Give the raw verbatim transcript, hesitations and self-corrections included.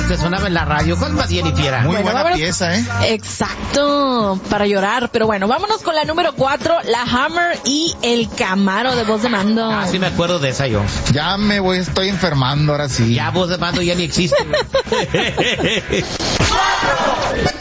que sonaba en la radio. ¿Cuál más, Jennifer? Muy Bueno, buena vámonos. pieza, ¿eh? Exacto, para llorar. Pero bueno, vámonos con la número cuatro, la Hammer y el Camaro de Voz de Mando. Ah, sí me acuerdo de esa yo. Ya me voy, estoy enfermando ahora sí. Ya Voz de Mando ya ni existe.